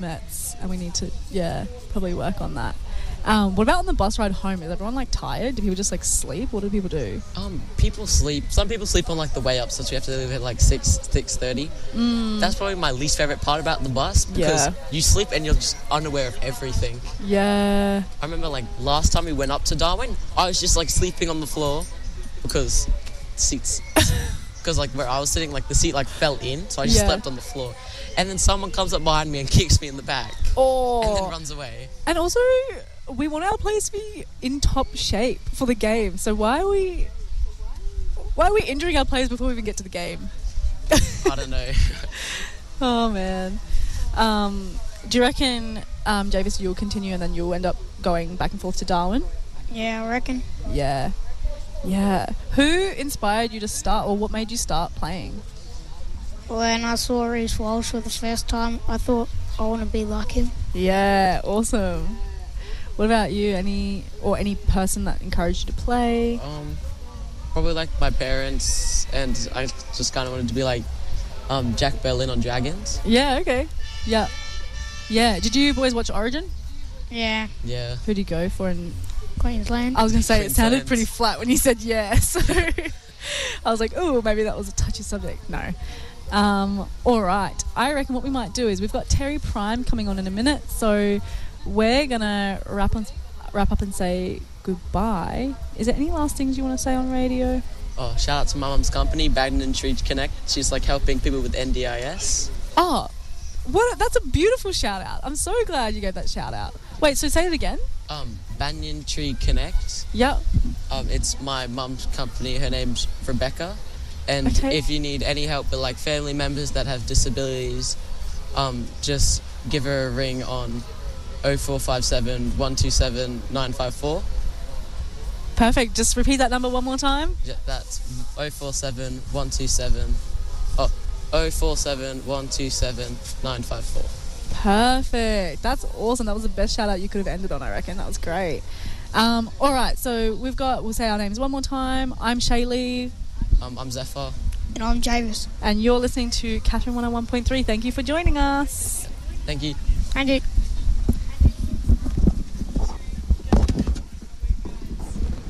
Mets, and we need to, probably work on that. What about on the bus ride home? Is everyone, like, tired? Do people just, like, sleep? What do people do? People sleep. Some people sleep on, like, the way up, so we have to leave at, like, 6:30. That's probably my least favourite part about the bus, because you sleep and you're just unaware of everything. Yeah. I remember, like, last time we went up to Darwin, I was just, like, sleeping on the floor because seats... Because, like, where I was sitting, like, the seat, like, fell in, so I just slept on the floor. And then someone comes up behind me and kicks me in the back. Oh. And then runs away. And also, we want our players to be in top shape for the game. So why are we injuring our players before we even get to the game? I don't know. Oh, man. Do you reckon, Javis, you'll continue and then you'll end up going back and forth to Darwin? Yeah, I reckon. Yeah. Yeah. Who inspired you to start, or what made you start playing? When I saw Reece Walsh for the first time, I thought I want to be like him. Yeah, awesome. What about you? Any person that encouraged you to play? Probably like my parents, and I just kind of wanted to be like Jack Berlin on Dragons. Yeah, okay. Yeah. Yeah. Did you boys watch Origin? Yeah. Yeah. Who did you go for in Queensland? I was going to say, it sounded Queensland. pretty flat when you said yes. I was like, oh, maybe that was a touchy subject. No. All right. I reckon what we might do is we've got Terry Prime coming on in a minute, so we're going to wrap up and say goodbye. Is there any last things you want to say on radio? Oh, shout out to my mum's company, Badminton Tree Connect. She's like helping people with NDIS. Oh, that's a beautiful shout out. I'm so glad you gave that shout out. Wait, so say it again. Banyan Tree Connect. Yep. It's my mum's company. Her name's Rebecca. And if you need any help with like family members that have disabilities, just give her a ring on 0457 127 954. Perfect. Just repeat that number one more time. Yeah, that's 047 127 047 127 954. Perfect. That's awesome. That was the best shout out you could have ended on, I reckon. That was great. All right, so we'll say our names one more time. I'm Shaylee. I'm Zephyr. And I'm Javis. And you're listening to Catherine 101.3. Thank you for joining us. Thank you. Thank you.